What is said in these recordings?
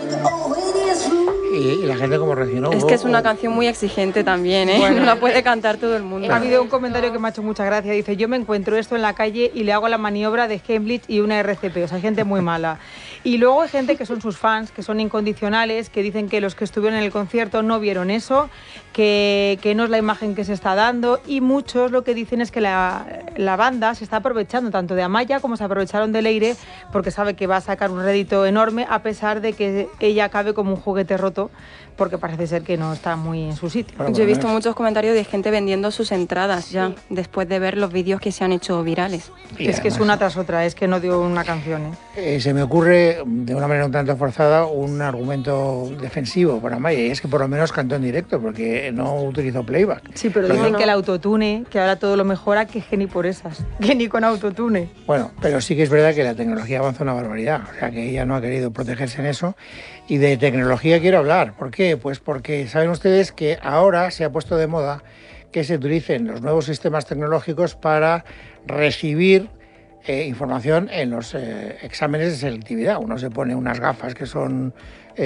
Y la gente como reaccionó. Es que es una canción muy exigente también, ¿eh? Bueno, no la puede cantar todo el mundo. Ha habido un comentario que me ha hecho mucha gracia. Dice, yo me encuentro esto en la calle y le hago la maniobra de Heimlich y una RCP. O sea, gente muy mala. Y luego hay gente que son sus fans, que son incondicionales, que dicen que los que estuvieron en el concierto no vieron eso, que no es la imagen que se está dando. Y muchos lo que dicen es que la banda se está aprovechando tanto de Amaya como se aprovecharon de Leire, porque sabe que va a sacar un rédito enorme, a pesar de que ella acabe como un juguete roto, porque parece ser que no está muy en su sitio. Yo he visto muchos comentarios de gente vendiendo sus entradas ya, después de ver los vídeos que se han hecho virales. Y es que es una tras otra, es que no dio una canción. Se me ocurre, de una manera un tanto forzada, un argumento defensivo para Amaya, y es que por lo menos cantó en directo, porque no utilizó playback. Sí, pero dicen que el autotune, que ahora todo lo mejora, que ni por esas, que ni con autotune. Bueno, pero sí que es verdad que la tecnología avanza una barbaridad, o sea que ella no ha querido protegerse en eso. Y de tecnología quiero hablar. ¿Por qué? Pues porque saben ustedes que ahora se ha puesto de moda que se utilicen los nuevos sistemas tecnológicos para recibir información en los exámenes de selectividad. Uno se pone unas gafas que son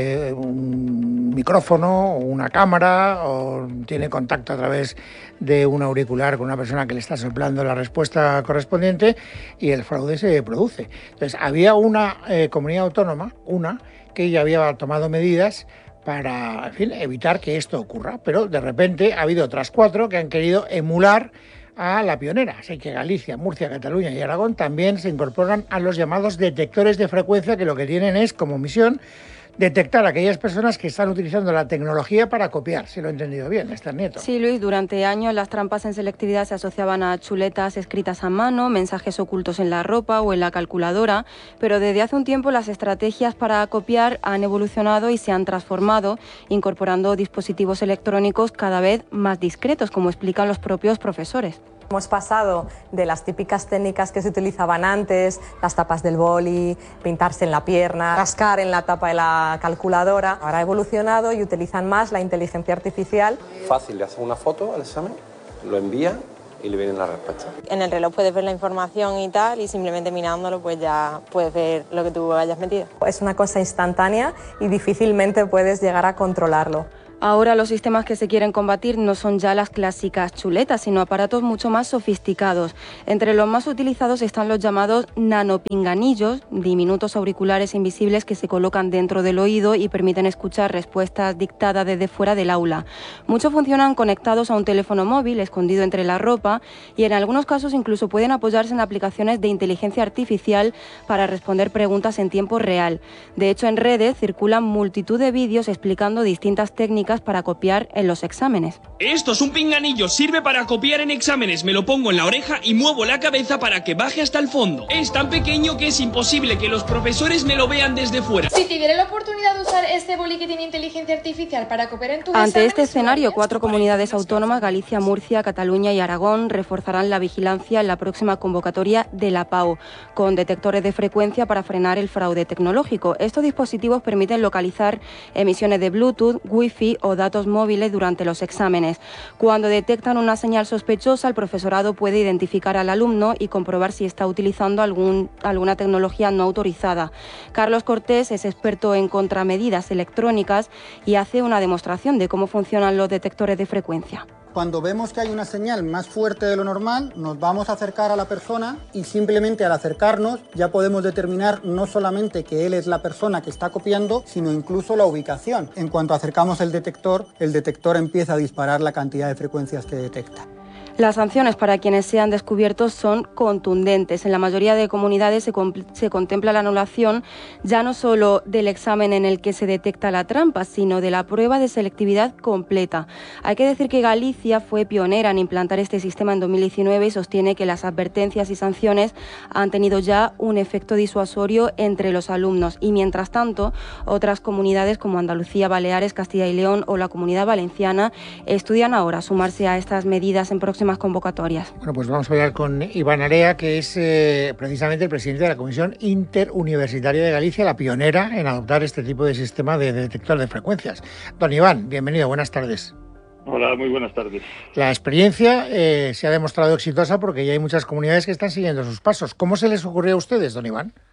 un micrófono o una cámara, o tiene contacto a través de un auricular con una persona que le está soplando la respuesta correspondiente, y el fraude se produce. Entonces, había una comunidad autónoma, que ya había tomado medidas para, en fin, evitar que esto ocurra, pero de repente ha habido otras 4 que han querido emular a la pionera. Así que Galicia, Murcia, Cataluña y Aragón también se incorporan a los llamados detectores de frecuencia, que lo que tienen es como misión detectar a aquellas personas que están utilizando la tecnología para copiar, si lo he entendido bien, Esther Nieto. Sí, Luis, durante años las trampas en selectividad se asociaban a chuletas escritas a mano, mensajes ocultos en la ropa o en la calculadora, pero desde hace un tiempo las estrategias para copiar han evolucionado y se han transformado, incorporando dispositivos electrónicos cada vez más discretos, como explican los propios profesores. Hemos pasado de las típicas técnicas que se utilizaban antes, las tapas del boli, pintarse en la pierna, rascar en la tapa de la calculadora. Ahora ha evolucionado y utilizan más la inteligencia artificial. Fácil, le hacen una foto al examen, lo envían y le vienen las respuestas. En el reloj puedes ver la información y tal, y simplemente mirándolo pues ya puedes ver lo que tú hayas metido. Es una cosa instantánea y difícilmente puedes llegar a controlarlo. Ahora los sistemas que se quieren combatir no son ya las clásicas chuletas, sino aparatos mucho más sofisticados. Entre los más utilizados están los llamados nanopinganillos, diminutos auriculares invisibles que se colocan dentro del oído y permiten escuchar respuestas dictadas desde fuera del aula. Muchos funcionan conectados a un teléfono móvil escondido entre la ropa, y en algunos casos incluso pueden apoyarse en aplicaciones de inteligencia artificial para responder preguntas en tiempo real. De hecho, en redes circulan multitud de vídeos explicando distintas técnicas para copiar en los exámenes. Esto es un pinganillo, sirve para copiar en exámenes. Me lo pongo en la oreja y muevo la cabeza para que baje hasta el fondo. Es tan pequeño que es imposible que los profesores me lo vean desde fuera. Si te diera la oportunidad de usar este boli que tiene inteligencia artificial para copiar en tus exámenes... Ante este escenario, 4 comunidades autónomas, Galicia, Murcia, Cataluña y Aragón, reforzarán la vigilancia en la próxima convocatoria de la PAU, con detectores de frecuencia para frenar el fraude tecnológico. Estos dispositivos permiten localizar emisiones de Bluetooth, Wi-Fi o datos móviles durante los exámenes. Cuando detectan una señal sospechosa, el profesorado puede identificar al alumno y comprobar si está utilizando alguna tecnología no autorizada. Carlos Cortés es experto en contramedidas electrónicas y hace una demostración de cómo funcionan los detectores de frecuencia. Cuando vemos que hay una señal más fuerte de lo normal, nos vamos a acercar a la persona, y simplemente al acercarnos ya podemos determinar no solamente que él es la persona que está copiando, sino incluso la ubicación. En cuanto acercamos el detector empieza a disparar la cantidad de frecuencias que detecta. Las sanciones para quienes sean descubiertos son contundentes. En la mayoría de comunidades se contempla la anulación ya no solo del examen en el que se detecta la trampa, sino de la prueba de selectividad completa. Hay que decir que Galicia fue pionera en implantar este sistema en 2019 y sostiene que las advertencias y sanciones han tenido ya un efecto disuasorio entre los alumnos. Y mientras tanto, otras comunidades como Andalucía, Baleares, Castilla y León o la Comunidad Valenciana estudian ahora sumarse a estas medidas en próximas convocatorias. Bueno, pues vamos a hablar con Iván Area, que es precisamente el presidente de la Comisión Interuniversitaria de Galicia, la pionera en adoptar este tipo de sistema de detector de frecuencias. Don Iván, bienvenido, buenas tardes. Hola, muy buenas tardes. La experiencia se ha demostrado exitosa porque ya hay muchas comunidades que están siguiendo sus pasos. ¿Cómo se les ocurrió a ustedes, don Iván?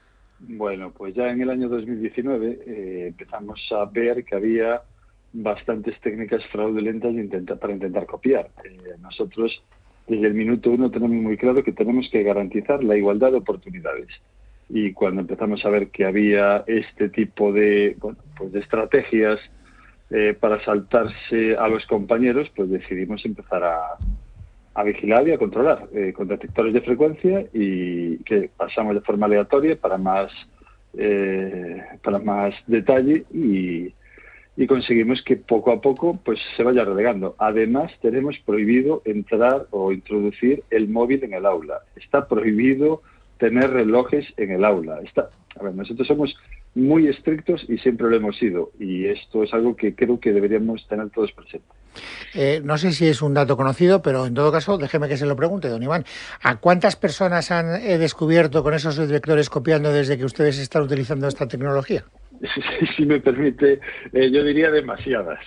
Bueno, pues ya en el año 2019 empezamos a ver que había bastantes técnicas fraudulentas para intentar copiar. Nosotros, desde el minuto 1, tenemos muy claro que tenemos que garantizar la igualdad de oportunidades. Y cuando empezamos a ver que había este tipo de, de estrategias para saltarse a los compañeros, pues decidimos empezar a vigilar y a controlar con detectores de frecuencia, y que pasamos de forma aleatoria para más detalle, y conseguimos que poco a poco pues se vaya relegando. Además, tenemos prohibido entrar o introducir el móvil en el aula. Está prohibido tener relojes en el aula. Nosotros somos muy estrictos y siempre lo hemos sido, y esto es algo que creo que deberíamos tener todos presentes. No sé si es un dato conocido, pero en todo caso, déjeme que se lo pregunte, don Iván. ¿A cuántas personas han descubierto con esos detectores copiando desde que ustedes están utilizando esta tecnología? Si me permite, yo diría demasiadas,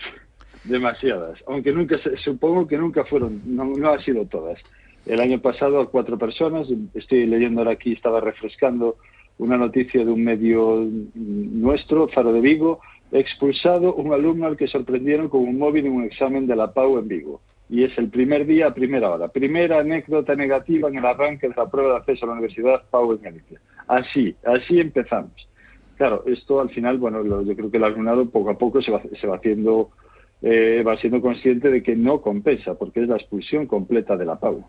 aunque supongo que nunca fueron, no han sido todas. El año pasado a 4 personas, estoy leyendo ahora aquí, estaba refrescando una noticia de un medio nuestro, Faro de Vigo, expulsado un alumno al que sorprendieron con un móvil en un examen de la PAU en Vigo. Y es el primer día a primera hora. Primera anécdota negativa en el arranque de la prueba de acceso a la Universidad PAU en Galicia. Así empezamos. Claro, esto al final, yo creo que el alumnado poco a poco se va siendo consciente de que no compensa, porque es la expulsión completa de la PAU.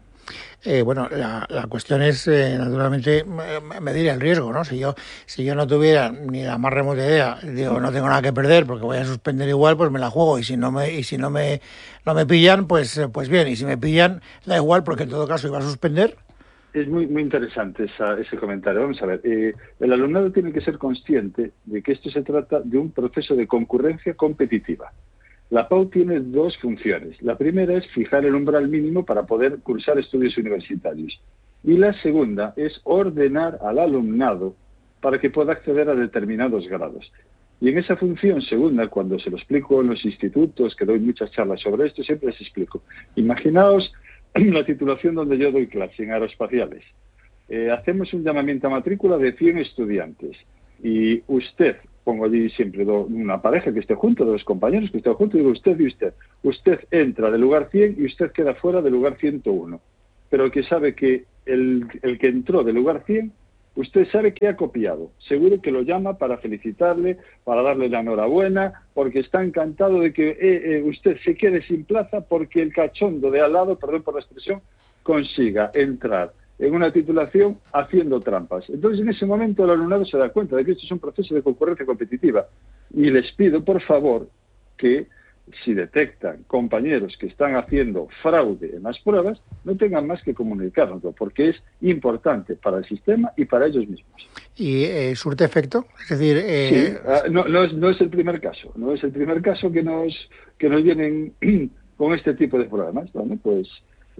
La cuestión es, naturalmente, medir el riesgo, ¿no? Si yo no tuviera ni la más remota idea, digo, no tengo nada que perder porque voy a suspender igual, pues me la juego, y si no me pillan, pues bien, y si me pillan, da igual, porque en todo caso iba a suspender. Es muy interesante ese comentario. Vamos a ver, el alumnado tiene que ser consciente de que esto se trata de un proceso de concurrencia competitiva. La PAU tiene 2 funciones. La primera es fijar el umbral mínimo para poder cursar estudios universitarios. Y la segunda es ordenar al alumnado para que pueda acceder a determinados grados. Y en esa función segunda, cuando se lo explico en los institutos, que doy muchas charlas sobre esto, siempre les explico. Imaginaos la titulación donde yo doy clase en aeroespaciales. Hacemos un llamamiento a matrícula de 100 estudiantes. Y usted, pongo allí siempre una pareja que esté junto, 2 compañeros que estén juntos, y digo usted y usted. Usted entra del lugar 100 y usted queda fuera del lugar 101. Pero que sabe que el que entró del lugar 100, usted sabe que ha copiado. Seguro que lo llama para felicitarle, para darle la enhorabuena, porque está encantado de que usted se quede sin plaza porque el cachondo de al lado, perdón por la expresión, consiga entrar en una titulación haciendo trampas. Entonces, en ese momento el alumnado se da cuenta de que esto es un proceso de concurrencia competitiva. Y les pido, por favor, que si detectan compañeros que están haciendo fraude en las pruebas, no tengan más que comunicarnoslo, porque es importante para el sistema y para ellos mismos. ¿Y surte efecto? Es decir, sí, no es el primer caso. No es el primer caso que nos vienen con este tipo de problemas. Bueno, pues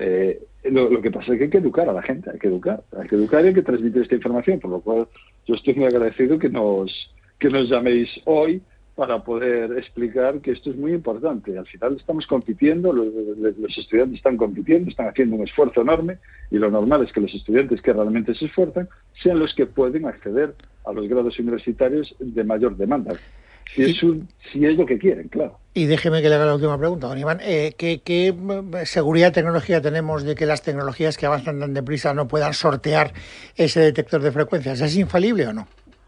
lo que pasa es que hay que educar a la gente, hay que educar y hay que transmitir esta información, por lo cual yo estoy muy agradecido que nos llaméis hoy para poder explicar que esto es muy importante. Al final estamos compitiendo, los estudiantes están compitiendo, están haciendo un esfuerzo enorme, y lo normal es que los estudiantes que realmente se esfuerzan sean los que pueden acceder a los grados universitarios de mayor demanda. Si es lo que quieren, claro. Y déjeme que le haga la última pregunta, don Iván. ¿Qué seguridad tecnológica tenemos de que las tecnologías que avanzan tan deprisa no puedan sortear ese detector de frecuencias? ¿Es infalible o no?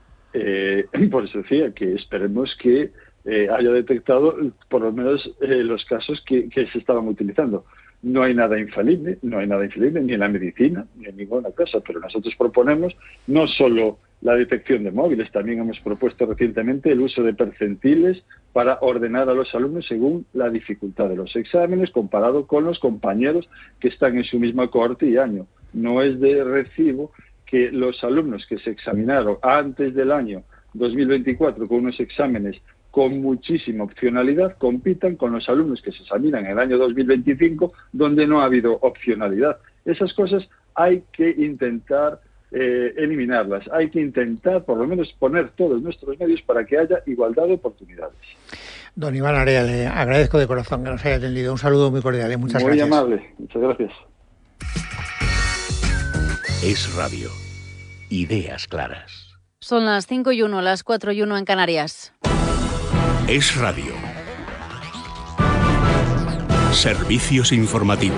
Por eso decía que esperemos que haya detectado por lo menos los casos que se estaban utilizando. No hay nada infalible ni en la medicina ni en ninguna cosa, pero nosotros proponemos no solo la detección de móviles, también hemos propuesto recientemente el uso de percentiles para ordenar a los alumnos según la dificultad de los exámenes comparado con los compañeros que están en su misma cohorte y año. No es de recibo que los alumnos que se examinaron antes del año 2024 con unos exámenes con muchísima opcionalidad compitan con los alumnos que se examinan en el año 2025 donde no ha habido opcionalidad. Esas cosas hay que intentar eliminarlas, hay que intentar por lo menos poner todos nuestros medios para que haya igualdad de oportunidades. Don Iván Area, le agradezco de corazón que nos haya atendido. Un saludo muy cordial y muchas gracias. Muy amable, muchas gracias. Es Radio. Ideas claras. Son las 5:01, las 4:01 en Canarias. Es Radio. Servicios informativos.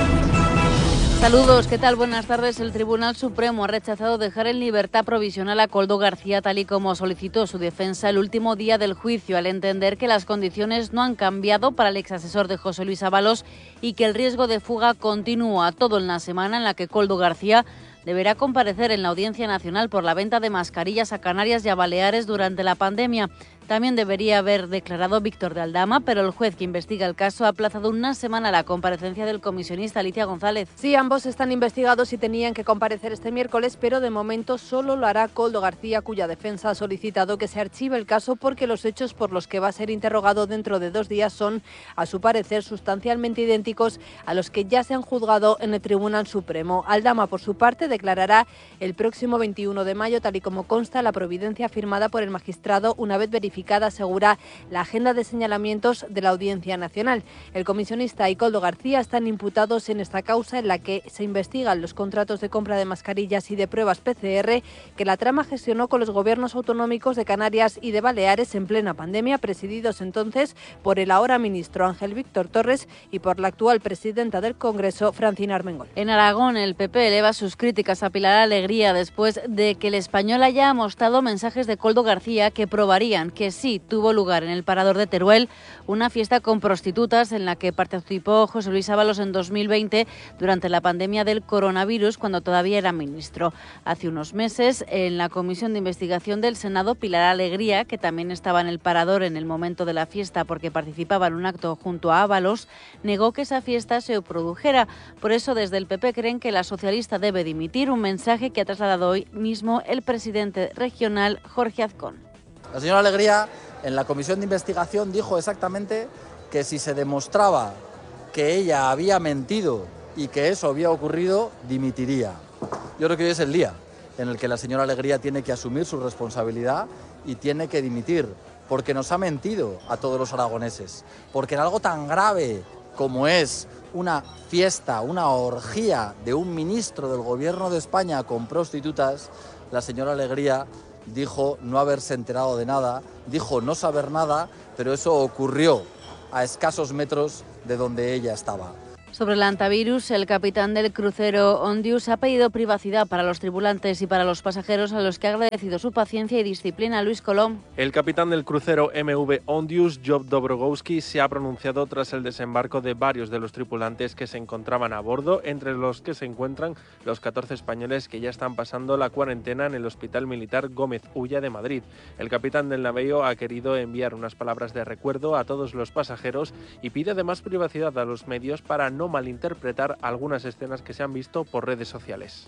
Saludos, ¿qué tal? Buenas tardes. El Tribunal Supremo ha rechazado dejar en libertad provisional a Koldo García tal y como solicitó su defensa el último día del juicio, al entender que las condiciones no han cambiado para el exasesor de José Luis Ábalos y que el riesgo de fuga continúa, todo en la semana en la que Koldo García deberá comparecer en la Audiencia Nacional por la venta de mascarillas a Canarias y a Baleares durante la pandemia. También debería haber declarado Víctor de Aldama, pero el juez que investiga el caso ha aplazado una semana la comparecencia del comisionista Alicia González. Sí, ambos están investigados y tenían que comparecer este miércoles, pero de momento solo lo hará Koldo García, cuya defensa ha solicitado que se archive el caso porque los hechos por los que va a ser interrogado dentro de 2 días son, a su parecer, sustancialmente idénticos a los que ya se han juzgado en el Tribunal Supremo. Aldama, por su parte, declarará el próximo 21 de mayo, tal y como consta la providencia firmada por el magistrado una vez verificada, asegura, la agenda de señalamientos de la Audiencia Nacional. El comisionista y Koldo García están imputados en esta causa en la que se investigan los contratos de compra de mascarillas y de pruebas PCR que la trama gestionó con los gobiernos autonómicos de Canarias y de Baleares en plena pandemia, presididos entonces por el ahora ministro Ángel Víctor Torres y por la actual presidenta del Congreso, Francina Armengol. En Aragón, el PP eleva sus críticas a Pilar Alegría después de que el Español haya mostrado mensajes de Koldo García que probarían que sí tuvo lugar en el Parador de Teruel una fiesta con prostitutas en la que participó José Luis Ábalos en 2020 durante la pandemia del coronavirus, cuando todavía era ministro. Hace unos meses, en la Comisión de Investigación del Senado, Pilar Alegría, que también estaba en el Parador en el momento de la fiesta porque participaba en un acto junto a Ábalos, negó que esa fiesta se produjera. Por eso, desde el PP creen que la socialista debe dimitir, un mensaje que ha trasladado hoy mismo el presidente regional, Jorge Azcón. La señora Alegría en la comisión de investigación dijo exactamente que si se demostraba que ella había mentido y que eso había ocurrido, dimitiría. Yo creo que hoy es el día en el que la señora Alegría tiene que asumir su responsabilidad y tiene que dimitir, porque nos ha mentido a todos los aragoneses, porque en algo tan grave como es una fiesta, una orgía de un ministro del Gobierno de España con prostitutas, la señora Alegría dijo no haberse enterado de nada, dijo no saber nada, pero eso ocurrió a escasos metros de donde ella estaba. Sobre el antivirus, el capitán del crucero Ondius ha pedido privacidad para los tripulantes y para los pasajeros, a los que ha agradecido su paciencia y disciplina. Luis Colom. El capitán del crucero MV Ondius, Job Dobrogowski, se ha pronunciado tras el desembarco de varios de los tripulantes que se encontraban a bordo, entre los que se encuentran los 14 españoles que ya están pasando la cuarentena en el Hospital Militar Gómez Ulla de Madrid. El capitán del navío ha querido enviar unas palabras de recuerdo a todos los pasajeros y pide además privacidad a los medios para no malinterpretar algunas escenas que se han visto por redes sociales.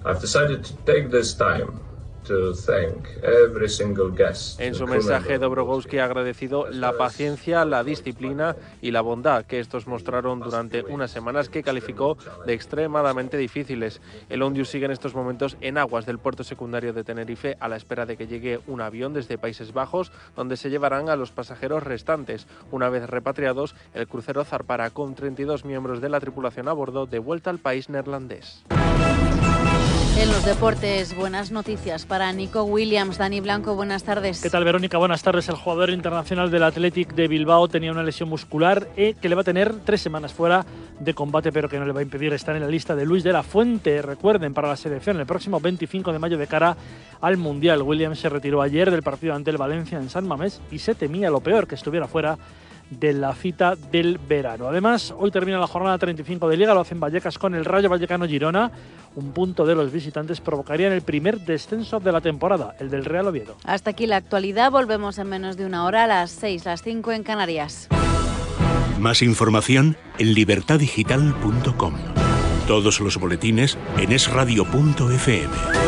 En su mensaje, Dobrogowski ha agradecido la paciencia, la disciplina y la bondad que estos mostraron durante unas semanas que calificó de extremadamente difíciles. El Ondius sigue en estos momentos en aguas del puerto secundario de Tenerife a la espera de que llegue un avión desde Países Bajos, donde se llevarán a los pasajeros restantes. Una vez repatriados, el crucero zarpará con 32 miembros de la tripulación a bordo de vuelta al país neerlandés. En los deportes, buenas noticias para Nico Williams. Dani Blanco, buenas tardes. ¿Qué tal, Verónica? Buenas tardes. El jugador internacional del Athletic de Bilbao tenía una lesión muscular que le va a tener 3 semanas fuera de combate, pero que no le va a impedir estar en la lista de Luis de la Fuente. Recuerden, para la selección el próximo 25 de mayo de cara al Mundial. Williams se retiró ayer del partido ante el Valencia en San Mamés y se temía lo peor, que estuviera fuera de la cita del verano. Además, hoy termina la jornada 35 de Liga, lo hacen Vallecas con el Rayo Vallecano Girona. Un punto de los visitantes provocaría el primer descenso de la temporada, el del Real Oviedo. Hasta aquí la actualidad, volvemos en menos de una hora, a las 6, las 5 en Canarias. Más información en libertadigital.com. Todos los boletines en esradio.fm.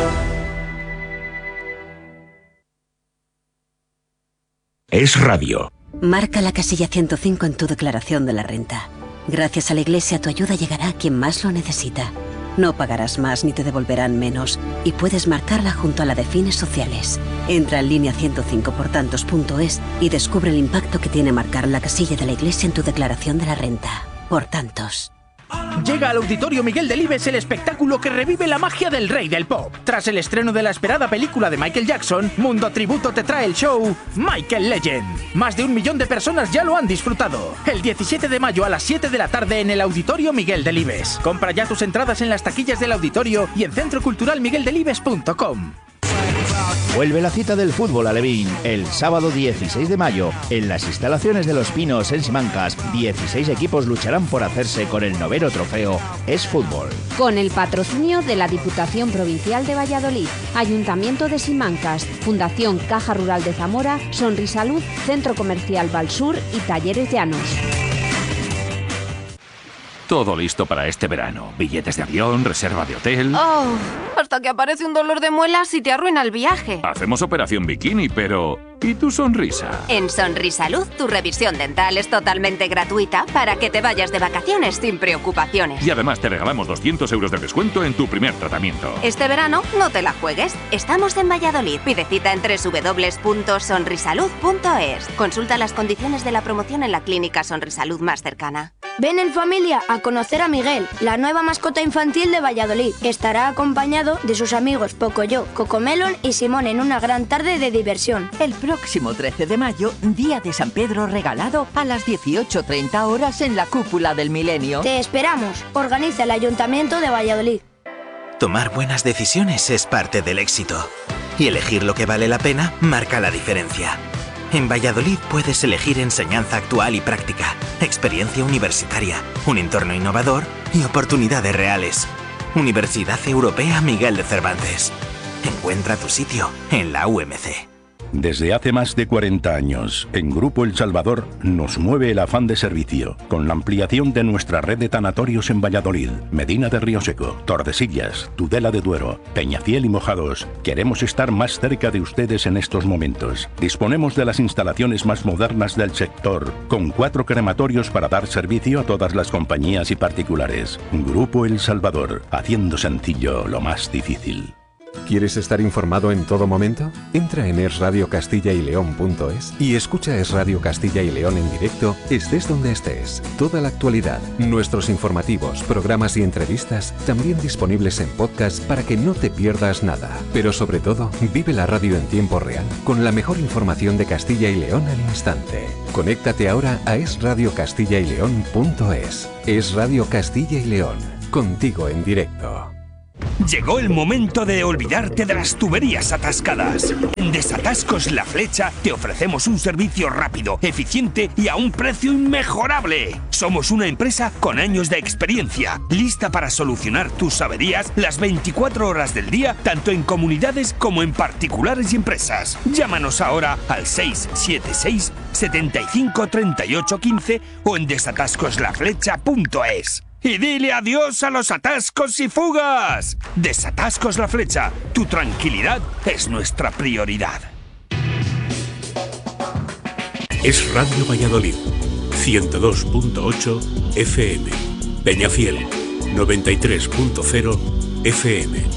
Es Radio. Marca la casilla 105 en tu declaración de la renta. Gracias a la Iglesia, tu ayuda llegará a quien más lo necesita. No pagarás más ni te devolverán menos y puedes marcarla junto a la de fines sociales. Entra en línea 105portantos.es y descubre el impacto que tiene marcar la casilla de la Iglesia en tu declaración de la renta. Por tantos. Llega al Auditorio Miguel Delibes el espectáculo que revive la magia del rey del pop. Tras el estreno de la esperada película de Michael Jackson, Mundo Tributo te trae el show Michael Legend. Más de 1 millón de personas ya lo han disfrutado. El 17 de mayo a las 7 de la tarde en el Auditorio Miguel Delibes. Compra ya tus entradas en las taquillas del auditorio y en centroculturalmigueldelibes.com. Vuelve la cita del fútbol alevín el sábado 16 de mayo en las instalaciones de Los Pinos en Simancas. 16 equipos lucharán por hacerse con el 9º trofeo Es Fútbol. Con el patrocinio de la Diputación Provincial de Valladolid, Ayuntamiento de Simancas, Fundación Caja Rural de Zamora, Sonrisalud, Centro Comercial Valsur y Talleres Llanos. Todo listo para este verano. Billetes de avión, reserva de hotel... Oh, hasta que aparece un dolor de muelas y te arruina el viaje. Hacemos operación bikini, pero... ¿y tu sonrisa? En Sonrisalud, tu revisión dental es totalmente gratuita para que te vayas de vacaciones sin preocupaciones. Y además te regalamos 200 euros de descuento en tu primer tratamiento. Este verano no te la juegues. Estamos en Valladolid. Pide cita en www.sonrisalud.es. Consulta las condiciones de la promoción en la clínica Sonrisalud más cercana. Ven en familia a conocer a Miguel, la nueva mascota infantil de Valladolid. Estará acompañado de sus amigos Pocoyo, Cocomelon y Simón en una gran tarde de diversión. El próximo 13 de mayo, día de San Pedro regalado a las 18:30 horas en la Cúpula del Milenio. Te esperamos. Organiza el Ayuntamiento de Valladolid. Tomar buenas decisiones es parte del éxito. Y elegir lo que vale la pena marca la diferencia. En Valladolid puedes elegir enseñanza actual y práctica, experiencia universitaria, un entorno innovador y oportunidades reales. Universidad Europea Miguel de Cervantes. Encuentra tu sitio en la UMC. Desde hace más de 40 años, en Grupo El Salvador nos mueve el afán de servicio, con la ampliación de nuestra red de tanatorios en Valladolid, Medina de Rioseco, Tordesillas, Tudela de Duero, Peñafiel y Mojados. Queremos estar más cerca de ustedes en estos momentos. Disponemos de las instalaciones más modernas del sector, con 4 crematorios para dar servicio a todas las compañías y particulares. Grupo El Salvador, haciendo sencillo lo más difícil. ¿Quieres estar informado en todo momento? Entra en esradiocastilla-y-león.es y escucha Es Radio Castilla y León en directo, estés donde estés. Toda la actualidad, nuestros informativos, programas y entrevistas, también disponibles en podcast para que no te pierdas nada. Pero sobre todo, vive la radio en tiempo real, con la mejor información de Castilla y León al instante. Conéctate ahora a esradiocastilla-y-león.es. Es Radio Castilla y León, contigo en directo. Llegó el momento de olvidarte de las tuberías atascadas. En Desatascos La Flecha te ofrecemos un servicio rápido, eficiente y a un precio inmejorable. Somos una empresa con años de experiencia, lista para solucionar tus averías las 24 horas del día, tanto en comunidades como en particulares y empresas. Llámanos ahora al 676 75 38 15 o en desatascoslaflecha.es. Y dile adiós a los atascos y fugas. Desatascos La Flecha. Tu tranquilidad es nuestra prioridad. Es Radio Valladolid, 102.8 FM. Peñafiel, 93.0 FM.